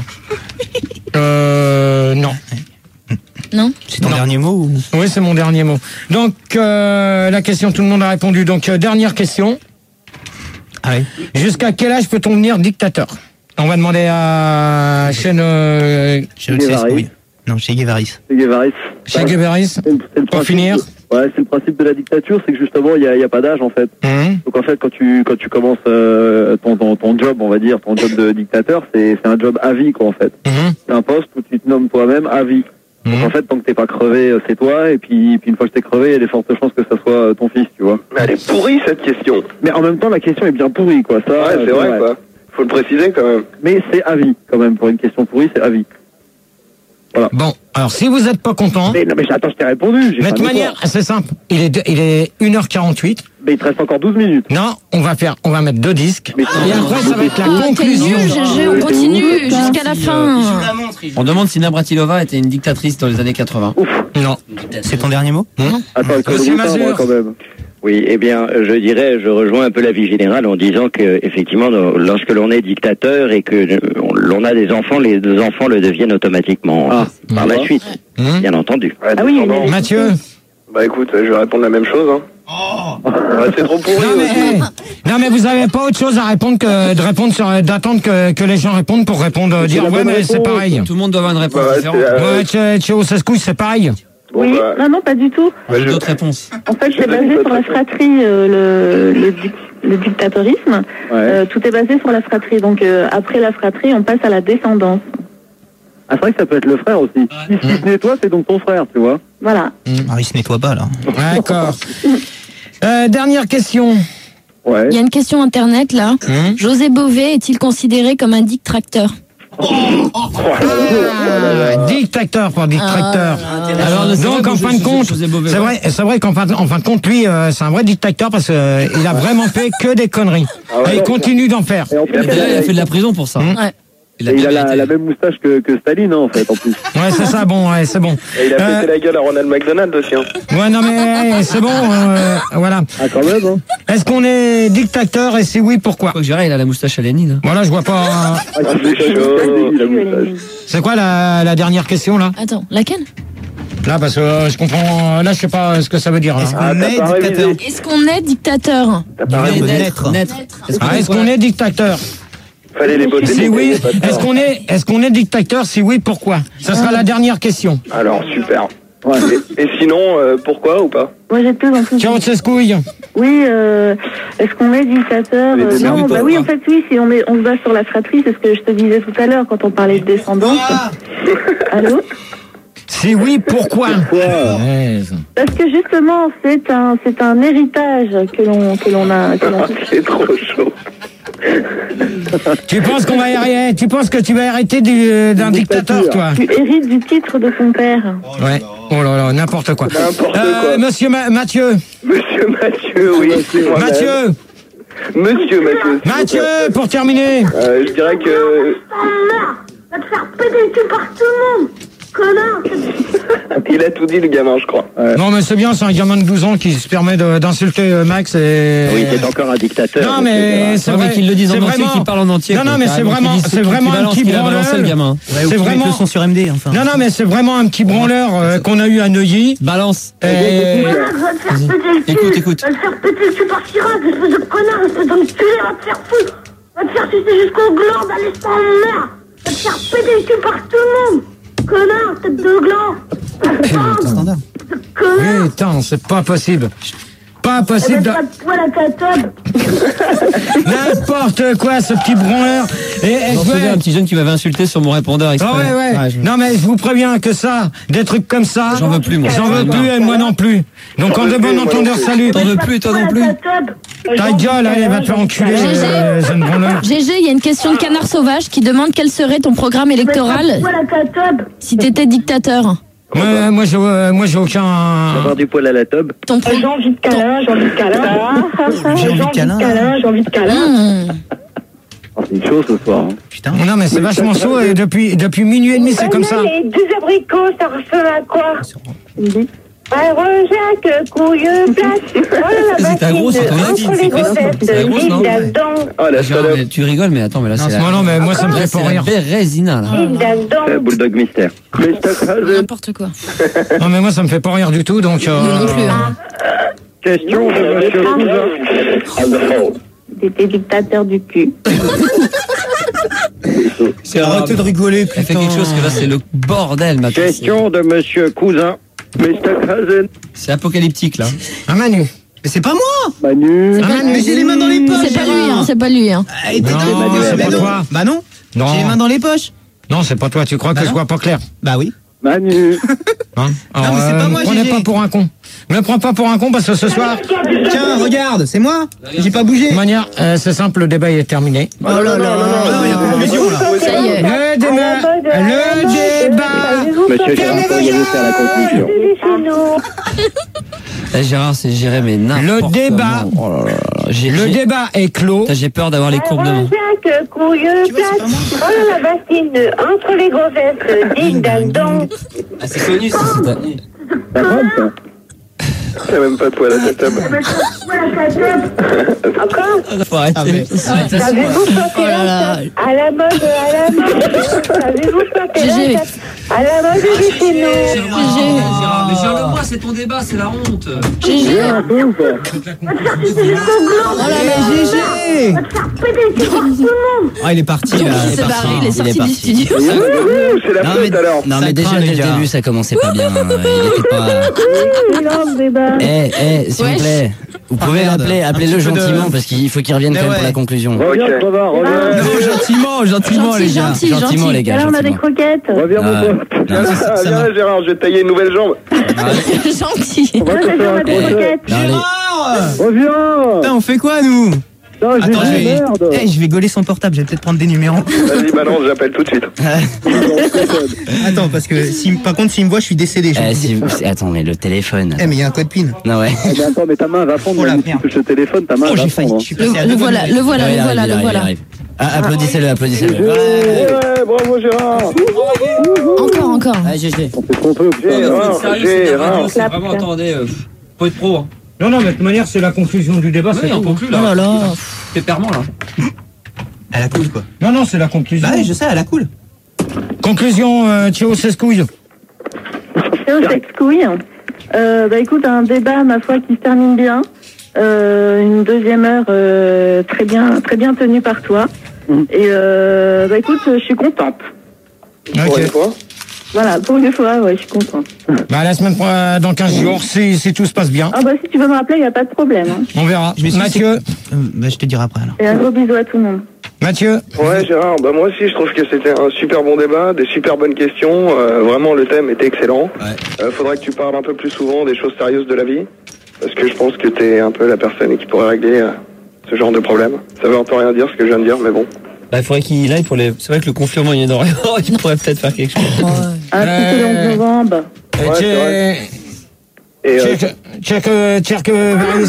Euh, non. Non? C'est ton Non. dernier mot ou... Oui, c'est mon dernier mot. Donc, euh, la question, tout le monde a répondu. Donc, euh, dernière question. Ah oui. Jusqu'à quel âge peut-on devenir dictateur? On va demander à Chen, euh, Chez Guévaris. oui. Non, chez Guévaris. C'est Guévaris. Che Guevaris. C'est le- c'est le Pour principe finir. de- Ouais, c'est le principe de la dictature, c'est que justement, il n'y a, il y a pas d'âge en fait. Hum, Donc en fait, quand tu quand tu commences euh, ton, ton ton job, on va dire, ton job de dictateur, c'est c'est un job à vie quoi en fait. hum, C'est un poste où tu te nommes toi-même à vie. Donc hum. en fait, tant que t'es pas crevé, euh, c'est toi. Et puis, puis une fois que t'es crevé, il y a des fortes chances que ça soit euh, ton fils, tu vois. Mais elle est pourrie cette question. Mais en même temps, la question est bien pourrie quoi. Ça, Ouais, euh, c'est vrai quoi. Faut le préciser quand même. Mais c'est à vie quand même. Pour une question pourrie, c'est à vie. Bon, alors, si vous n'êtes pas content, Mais non, mais attends, je t'ai répondu. j'ai de fait toute un manière, effort. c'est simple. Il est, de- il est une heure quarante-huit. Mais il te reste encore douze minutes. Non, on va faire, on va mettre deux disques. Mais Et après, ça va être la Ah, t'es conclusion. nul, Gégé, on continue jusqu'à la fin. On demande si Navratilova était une dictatrice dans les années quatre-vingts. Non. C'est ton dernier mot Attends, il faut Monsieur le route, hein, moi, Mazur. quand même. Oui, eh bien, je dirais, je rejoins un peu l'avis général en disant que, effectivement, lorsque l'on est dictateur et que l'on a des enfants, les deux enfants le deviennent automatiquement Ah, par la d'accord. suite, Hum. bien entendu. Ouais, Ah oui, descendant. mais- Mathieu. Bah écoute, je vais répondre la même chose. Hein. Ouais, c'est trop pourri. Non mais, aussi. hey, non mais vous avez pas autre chose à répondre que de répondre sur, d'attendre que, que les gens répondent pour répondre, euh, dire la ouais bonne mais c'est réponse. pareil. Tout le monde doit avoir une réponse Bah ouais, différente. c'est, euh, Ouais, Tché- Tchéo Sescouille, c'est pareil. Bon, Oui, bah, non, non, pas du tout. bah, J'ai je- d'autres réponses. En fait, Je c'est vais basé dire sur la votre fratrie, euh, le, le, dic- le dictatorisme. Ouais. Euh, tout est basé sur la fratrie. Donc, euh, après la fratrie, on passe à la descendance. Ah, c'est vrai que ça peut être le frère aussi. Si si ce n'est toi, c'est donc ton frère, tu vois. Voilà. Ah, il se nettoie pas là. D'accord. Euh, dernière question. Ouais. Il y a une question internet là. Hum. José Bové est-il considéré comme un dictateur? Ah, dictateur pour dictateur. Alors, c'est Donc vrai, en José- fin de compte, José Bové, c'est ouais. vrai, c'est vrai qu'en fin, de- en fin de compte, lui, euh, c'est un vrai dictateur parce qu'il a vraiment fait que des conneries. Ah ouais, Et il continue d'en faire. Et en plus, Et d'ailleurs, il a fait de la prison pour ça. Hum. Ouais. Il et a il bien a la, mérité. la même moustache que, que Staline, hein, en fait, en plus. Ouais, c'est ça, bon, ouais, c'est bon. Et il a Euh, pété la gueule à Ronald McDonald aussi. Hein. Ouais, non mais c'est bon, euh, voilà. Ah, quand même, hein. Est-ce qu'on est dictateur et si oui, pourquoi? Quoi que Gérard, il a la moustache à Lénine. Voilà, je vois pas. Ah, c'est c'est chaud. la moustache. C'est quoi la, la dernière question là? Attends, laquelle? Là, parce que euh, je comprends. Là, je sais pas ce que ça veut dire. Là. Est-ce qu'on Ah, t'as est pas dictateur révisé. Est-ce qu'on est dictateur? T'as pas Ouais, révisé. naître. Naître. Est-ce qu'on Ah, est-ce qu'on est dictateur? Fallait les bosser. Si oui, pas de est-ce tort. qu'on est, est-ce qu'on est dictateur? Si oui, pourquoi? Ça sera la dernière question. Alors, super. Ouais. Et, et sinon, euh, pourquoi ou pas? Moi, j'ai de plus en plus. Ciao, Tseskouille. Oui, euh, est-ce qu'on est dictateur? Mais Euh, c'est Non, bien, bah oui, en fait, oui, si on, est, on se base sur la fratrie, c'est ce que je te disais tout à l'heure quand on parlait de descendance. Allô? Si oui, pourquoi? Ouais. Parce que justement, c'est un, c'est un héritage que l'on, que l'on a. Que l'on... C'est trop chaud. Tu penses qu'on va hériter, tu penses que tu vas hériter du- d'un dictateur, toi? Tu hérites du titre de ton père. Ouais. Oh là là, n'importe quoi. N'importe Euh, quoi. monsieur Ma- Mathieu. Monsieur Mathieu, oui. c'est moi-même. Mathieu. Monsieur Mathieu. s'il vous plaît. Mathieu, pour terminer. Euh, je dirais que. Va te faire péter le cul par tout le monde. Connard. Il a tout dit, le gamin, je crois. Ouais. Non, mais c'est bien, c'est un gamin de douze ans qui se permet de- d'insulter euh, Max et... Oui, c'est encore un dictateur. Non, mais c'est Ouais, vrai mais qu'ils le disent en c'est entier, vraiment- qu'ils parlent en entier. Non, quoi. non, mais c'est Carrément, vraiment, qu'ils disent c'est tout, vraiment qu'ils un balancent, petit qu'il a balancé, branleur. le gamin. Ouais, ou C'est qu'ils mettent vraiment- le son sur M D, enfin. Non, non, mais c'est vraiment un petit branleur euh, qu'on a eu à Neuilly. Balance. Et... Connard, va te faire péter le cul. Écoute, écoute. Va te faire péter le cul par Chirac, espèce de connard, espèce d'enculé, va te faire foutre. Va te faire sucer jusqu'au gland, va laisser en mer. Va te faire péter le cul par tout le monde. Connard, tête de gland. Standard. Connard. Putain, c'est pas possible. Pas Eh possible ben, de... pas de poil à ta table. N'importe quoi, ce petit branleur. Et, et J'en je souviens veux- un petit jeune qui m'avait insulté sur mon répondeur exprès. Ah ouais, ouais. Ouais, je- Non, mais je vous préviens que ça, des trucs comme ça. J'en veux plus, moi. J'en veux plus, et moi non plus. Donc, en de bon entendeur, salut. T'en veux plus et toi non plus. Ta gueule, allez, va te faire enculer, G G. euh, jeune branleur. G G, il y a une question de Canard Sauvage qui demande quel serait ton programme électoral Poil à ta table. si t'étais dictateur. Moi, moi, j'ai, euh, moi, j'ai aucun. Avoir du poil à la tobe. Ton pro- J'ai envie de câlin, j'ai envie de câlin. J'ai envie de câlin. J'ai envie de câlin. Mmh. Oh, c'est chaud ce soir. Hein. Putain. Non, mais c'est vachement chaud, et depuis, depuis minuit et demi, c'est comme ça. Les deux abricots, ça ressemble à quoi? Un rejac, couille plate. C'est ta grosse, c'est ton avis, Entre c'est les quoi ça? grossettes, C'est la grosse, non? il là-dedans. Ah, la Gérard, salope. mais tu rigoles, mais attends, mais là, Non, c'est c'est- la... non, mais moi, ça me là, fait c'est pas la rire. Bérésina, là. Il là-dedans. Euh, Bulldog Mystère. N'importe quoi. Non, mais moi, ça me fait pas rire du tout, donc. euh, Nous non plus. Hein. Question de monsieur Cousin. T'étais dictateur du cul. C'est Arrêtez de rigoler, putain. Elle fait quelque chose que là, c'est le bordel, maintenant. Question de monsieur Cousin. mister Cousin. C'est apocalyptique, là. Un Manu. Mais c'est pas moi. Manu. Un Manu. Mais j'ai les mains dans les poches. C'est pas lui, hein, c'est pas lui. Hein. Ah, et t'es Non, qui, Manu c'est Bah pas non. toi. Bah non. Non. J'ai les mains dans les poches. Non, c'est pas toi, tu crois Bah que je non. vois pas clair. Bah oui. Manu. Hein Alors, mais c'est pas euh, moi, me prenez Gégé. pas pour un con. Me prends pas pour un con parce que ce soir, Tiens, regarde, c'est moi. J'ai pas bougé. de manière, euh, c'est simple, le débat est terminé. Oh là là. Ah non, il y a conclusion là. Ça y est. Le débat, le débat. Monsieur Gérard, pourriez-vous faire la conclusion? Eh, Gérard, c'est géré, mais n'importe Le débat. comment. Oh là là là. J'ai, Le j'ai- débat est clos. Putain, j'ai peur d'avoir les courbes de main. Rejac, couille plate. Oh la bassine, entre les grossettes, ding dang dong. Ah, c'est connu, ça, c'est un... Ta femme, ça. Il a même pas de poil à ta table. Poil à ta table. Encore? Faut arrêter. Ah, mais- Savez-vous choquer Oh là là. à la mode, à la mode. Savez-vous choquer Gégé. à la mode du chez nous. Gérard, mais gère-le-moi, c'est ton débat, c'est la honte. G G. Un peu ou pas? Va te faire sucer jusqu'au gland. Oh là là, Gégé. Va te faire péter le cul par tout le monde. Ah, il est parti là. Il s'est barré, il est sorti du parti. studio. Ouh, c'est la Non faute mais, alors. non, Ça mais déjà craint, dès les le gars. début ça commençait pas bien. hein. Il était pas. Énorme débat. Eh eh s'il Wesh. vous plaît, vous pouvez Ah, merde. l'appeler, Un appelez-le petit peu de- gentiment parce qu'il faut qu'il revienne Mais quand même ouais. pour la conclusion. Reviens, Ok. crevard, reviens. Non, gentiment, gentiment Gentil, les gars. gentil, Gentiment gentil. les gars, Alors on a des gentiment. croquettes. Reviens, mon Ah, pote. non, ça- ça Viens m'a- là, Gérard, je vais te tailler une nouvelle jambe. Gentil. On va te faire On un a des crochet. croquettes. Non, les- Gérard. Reviens. Putain, on fait quoi nous? Non, j'ai Attends, je dit vais... merde. Eh, je vais gauler son portable, je vais peut-être prendre des numéros. Vas-y, balance, j'appelle tout de suite. Attends, parce que si, par contre, s'il me voit, je suis décédé. Je Eh, vous si- dis. si- attends mais le téléphone. Eh, mais il y a un code PIN. Non ouais. Eh ben, attends, mais ta main va fondre. Oh la Manu, si merde. tu touches le téléphone, ta main Oh, va j'ai failli. fondre. Je suis Le, passé à le deux voilà, bonnes le voilà, Ouais, il le arrive, voilà, il le arrive, il voilà. arrive. Ah, applaudissez-le, applaudissez-le. Ouais. Ouais, bravo Gérard. Encore, encore. Ah, G G. On fait tromper, putain. Gérard, Gérard. c'est vraiment, attendez, euh, faut être pro. Hein. Non, non, mais de toute manière, c'est la conclusion du débat, c'est Oui, on tout. conclut Oh là. là là. Pépèrement là. Elle a cool quoi. Non, non, c'est la conclusion. Bah, ouais, je sais, elle a cool. Conclusion, euh, Thio Sescouille. C'est au sexe couille. Euh, bah écoute, un débat, ma foi, qui se termine bien. Euh, une deuxième heure euh, très bien, très bien tenue par toi. Et euh, bah écoute, je suis contente. Pour une Ok. fois. Voilà, pour une fois, ouais, je suis contente. Bah, la semaine prochaine, dans quinze jours, si, si tout se passe bien, Ah bah si tu veux me rappeler, il n'y a pas de problème. Hein. on verra. Je m'excuse, Mathieu, Euh, bah, je te dirai après alors. Et un gros bisou à tout le monde. Mathieu, Ouais, Gérard, bah moi aussi je trouve que c'était un super bon débat, des super bonnes questions, euh, vraiment le thème était excellent. Euh, faudrait que tu parles un peu plus souvent des choses sérieuses de la vie, parce que je pense que t'es un peu la personne qui pourrait régler euh, ce genre de problème. Ça veut un peu rien dire ce que je viens de dire, mais bon. Bah, il faudrait qu'il aille pour les. C'est vrai que le conflit au Moyen-Orient, il pourrait peut-être faire quelque chose. Ah, Euh, c'était le onze novembre. euh, Ouais, tu- c'est vrai. Et euh, Tchèque Varis.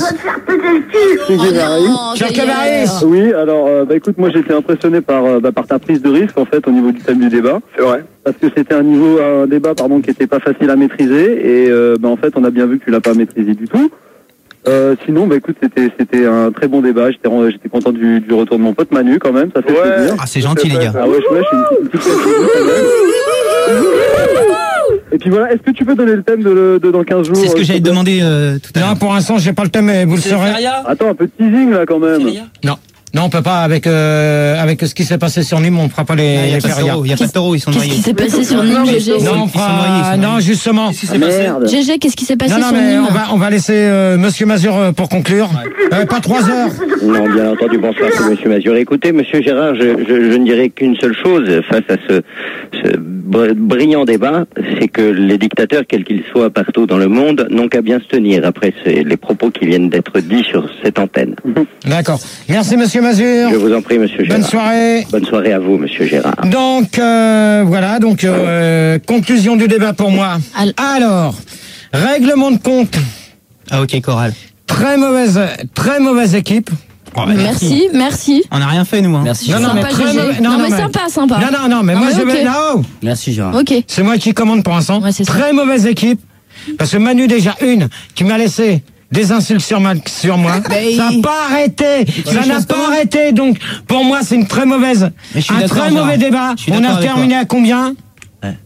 Tchèque Varis. Oui, alors euh, bah écoute, moi j'étais impressionné par euh, bah, par ta prise de risque en fait au niveau du thème du débat. C'est vrai. Parce que c'était un niveau un débat pardon qui était pas facile à maîtriser et euh, bah en fait on a bien vu que tu l'as pas maîtrisé du tout. Euh, sinon bah écoute c'était c'était un très bon débat. J'étais j'étais content du, du retour de mon pote Manu quand même. Ça fait Ouais. plaisir. Ah, c'est gentil, les gars. Ah ouais, ouais, je suis une petite quand même. Et puis voilà, est-ce que tu peux donner le thème de, le, de dans quinze jours? C'est ce que j'allais te demander euh, tout à l'heure. Non, pour l'instant, j'ai pas le thème, mais vous le saurez. Attends, un peu de teasing là quand même. Non. Non, on peut pas, avec, euh, avec ce qui s'est passé sur Nîmes, on fera pas les, Il n'y les a pas de férias. taureaux, il y a pas de taureaux, ils sont Qu'est-ce noyés. qui s'est passé sur Nîmes, G G? Non, on Ils sont noyés, ils fera, sont non, noyés. justement. Ah, merde. G G, qu'est-ce qui s'est passé Non, non, sur mais Nîmes? on va, on va laisser euh, Monsieur Mazur euh, pour conclure. Euh, pas trois heures. Non, bien entendu, bonsoir, c'est Monsieur Mazur. Écoutez, Monsieur Gérard, je, je, je ne dirais qu'une seule chose face à ce, ce br- brillant débat, c'est que les dictateurs, quels qu'ils soient partout dans le monde, n'ont qu'à bien se tenir après ces- les propos qui viennent d'être dits sur cette antenne. D'accord. Merci, Monsieur Mazur. Je vous en prie, Monsieur Gérard. Bonne soirée. Bonne soirée à vous, Monsieur Gérard. Donc, euh, voilà, donc, euh, conclusion du débat pour moi. Alors, règlement de compte. Ah, ok, Coral. Très mauvaise, très mauvaise équipe. Oh, bah, Merci, merci. On n'a rien fait, nous. Hein. Merci. Non, non, Gérard. mais Sympa, très G G. mauvais- Non, mais sympa, sympa. Non, non, non, mais Non, moi mais je vais. ok. Non, Merci, Gérard. Ok. c'est moi qui commande pour l'instant. Ouais, c'est ça. Très mauvaise équipe. Parce que Manu, déjà, une, qui m'a laissé des insultes sur, ma, sur moi. Mais Ça n'a il- pas arrêté. Ça les n'a choses pas comment arrêté. Donc, pour moi, c'est une très mauvaise. Mais je suis un d'accord, très Gérard. mauvais débat. Je suis On d'accord a avec terminé à combien Ouais.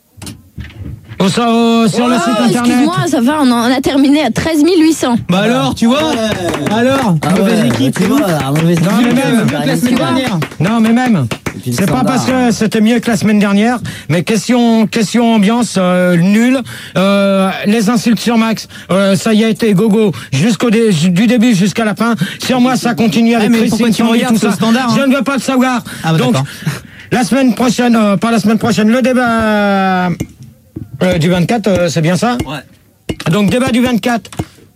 Au, sur au- sur le Oh, site internet. excuse-moi, ça va, on, en- on a terminé à treize mille huit cents. Bah alors, tu vois Alors, Ah mauvaise ouais, équipe, tu c'est vois, bon. ah, mauvaise Non, mais équipe, même, euh, Mieux que la semaine vois. dernière. Non, mais même. puis le C'est pas standard, parce que hein. c'était mieux que la semaine dernière, mais question, question ambiance euh, nulle. Euh, les insultes sur Max, euh, ça y a été gogo jusqu'au dé- du début jusqu'à la fin. Sur moi, ça continue avec Ah, mais Christine pourquoi tu me Sandy, regardes, tout c'est ça. le standard, hein. Je ne veux pas le savoir. Ah, bah, Donc, d'accord. la semaine prochaine, euh, pas la semaine prochaine, le débat euh, du vingt-quatre, euh, c'est bien ça? Ouais. Donc débat du vingt-quatre.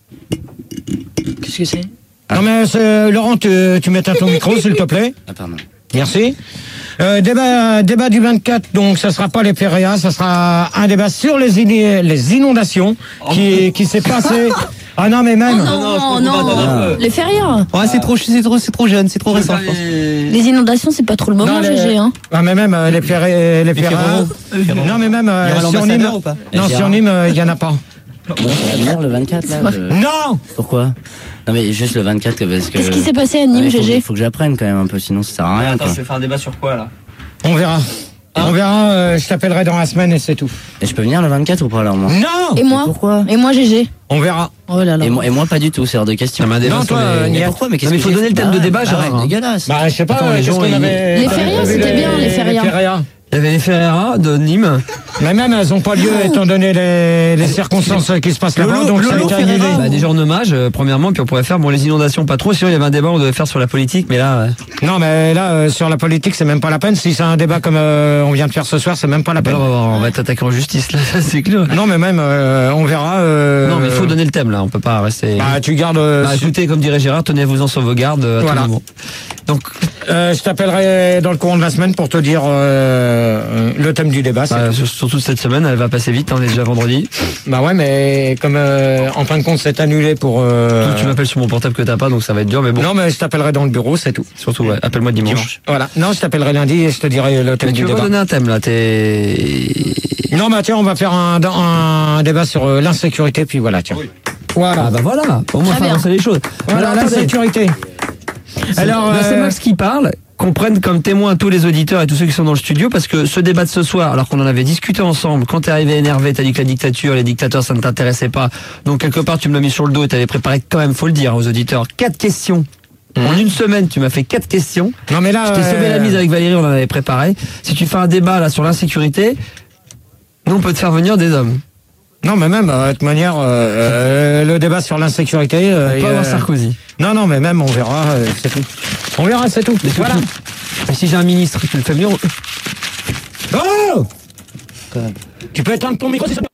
Qu'est-ce que c'est? Non mais c'est- Laurent, tu, tu mets ton micro s'il te plaît. Ah, pardon. Merci. Euh, débat, débat du vingt-quatre, donc ça sera pas les férias, ça sera un débat sur les, ini- les inondations qui, qui s'est passé. Ah non mais même. Non, non, les férias. Ouais, c'est trop, c'est trop, c'est trop jeune, c'est trop récent, je pense. Les inondations, c'est pas trop le moment, Non, les- G G. Hein. Ah mais même euh, les ferrés, les ferrés. ferrés. Non mais même euh, Il y aura sur l'ambassadeur Nîmes. ou pas Non Gérard. sur Nîmes, euh, il y en a pas. Ouais, ça va venir le vingt-quatre, là. je- Non. Pourquoi? Non, mais juste le vingt-quatre, parce que. Qu'est-ce qui s'est passé à Ouais, Nîmes, faut, G G? Il faut que j'apprenne quand même un peu, sinon ça sert à rien, Attends, quoi. je vais faire un débat sur quoi là? On verra. On verra. euh, je t'appellerai dans la semaine et c'est tout. Et je peux venir le vingt-quatre ou pas, alors, moi? Non. Et moi? Pourquoi? Et moi, G G? On verra. Oh là là. Et moi, et moi, pas du tout, c'est hors de question. un débat Non, sur toi, les- Niette. Mais pourquoi? Mais qu'est-ce Non, mais que faut j'ai donner fait? le thème de Bah, débat, bah, Gérard, ouais, hein. dégueulasse. Bah je sais pas. Attends, les qu'est-ce gens, qu'on ils- avait- Les t'avais férias, prévu c'était bien, les férias. Il y avait les férias de Nîmes. Mais même elles n'ont pas lieu étant donné les, les circonstances qui se passent là-bas, Lolo- donc ça a Lolo été Ferreira. annulé. Bah, des jours hommage, euh, premièrement, puis on pourrait faire bon les inondations pas trop. Sinon, il y avait un débat on devait faire sur la politique, mais là, euh, Non mais là euh, sur la politique c'est même pas la peine. Si c'est un débat comme euh, on vient de faire ce soir, c'est même pas la bah, peine. on, va, on va être attaqué en justice là, ça, c'est clair. Non mais même euh, on verra. euh, Non, mais il faut donner le thème là. On peut pas rester. Bah tu gardes. euh, Bah, su- écoutez, comme dirait Gérard, tenez-vous en sauvegarde euh, à Voilà. tout moment. Donc, euh, je t'appellerai dans le courant de la semaine pour te dire euh, euh, le thème du débat. c'est bah, tout. sur- surtout cette semaine, elle va passer vite. hein, On est déjà vendredi. Bah ouais mais comme euh, en fin de compte c'est annulé pour. euh, Donc, tu m'appelles sur mon portable que t'as pas, donc ça va être dur. Mais bon, Non mais je t'appellerai dans le bureau, c'est tout. surtout, ouais, appelle-moi dimanche. Voilà. Non je t'appellerai lundi et je te dirai le thème Mais du tu veux débat. pas donner un thème là T'es. Non, bah tiens, on va faire un, un débat sur euh, l'insécurité, puis voilà, tiens. Voilà. Ah bah voilà. Au moins Très faire bien. avancer les choses. Voilà, Alors, attendez. l'insécurité. Alors, Là, c'est euh, Max qui parle, qu'on prenne comme témoin tous les auditeurs et tous ceux qui sont dans le studio, parce que ce débat de ce soir, alors qu'on en avait discuté ensemble, quand t'es arrivé énervé, t'as dit que la dictature, les dictateurs, ça ne t'intéressait pas. Donc quelque part, tu me l'as mis sur le dos et t'avais préparé quand même, faut le dire aux auditeurs, quatre questions. En une semaine, tu m'as fait quatre questions. non mais là, Je t'ai sauvé euh, la mise avec Valérie, on en avait préparé. Si tu fais un débat là sur l'insécurité, nous on peut te faire venir des hommes. non mais même, euh, de toute manière, euh, euh, le débat sur l'insécurité. euh, On peut et, avoir euh, Sarkozy. Non, non, mais même, on verra, euh, c'est tout. On verra, c'est tout. Mais Voilà. surtout, et si j'ai un ministre, tu le fais venir. Oh Tu peux éteindre ton micro, c'est ça